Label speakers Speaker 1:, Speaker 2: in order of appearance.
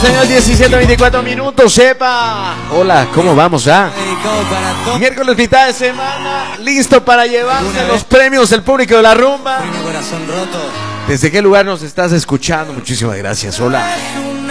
Speaker 1: Señor, 17:24 minutos, sepa. Hola, ¿cómo vamos ya? Miércoles, mitad de semana, listo para llevarse los premios del público de la rumba. ¿Desde qué lugar nos estás escuchando? Muchísimas gracias, hola.